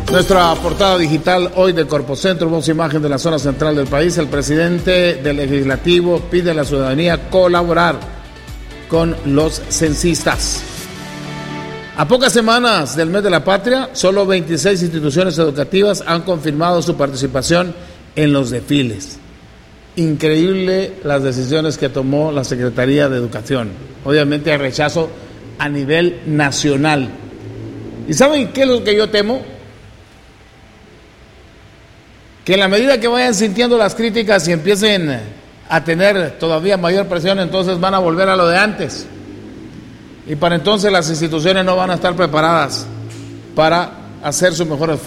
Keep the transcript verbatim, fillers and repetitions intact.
Nuestra portada digital hoy de Corpocentro, vemos imagen de la zona central del país. El presidente del Legislativo pide a la ciudadanía colaborar con los censistas. A pocas semanas del mes de la patria, solo veintiséis instituciones educativas han confirmado su participación en los desfiles. Increíble las decisiones que tomó la Secretaría de Educación. Obviamente hay rechazo a nivel nacional. ¿Y saben qué es lo que yo temo? Que en la medida que vayan sintiendo las críticas y empiecen a tener todavía mayor presión, entonces van a volver a lo de antes. Y para entonces las instituciones no van a estar preparadas para hacer su mejor esfuerzo.